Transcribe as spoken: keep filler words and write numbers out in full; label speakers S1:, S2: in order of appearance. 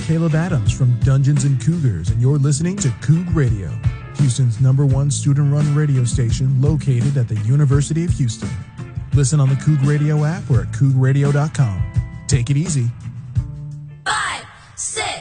S1: Caleb Adams from Dungeons and Cougars, and you're listening to Coug Radio, Houston's number one student-run radio station located at the University of Houston. Listen on the Coug Radio app or at coug radio dot com. Take it easy.
S2: Five, six,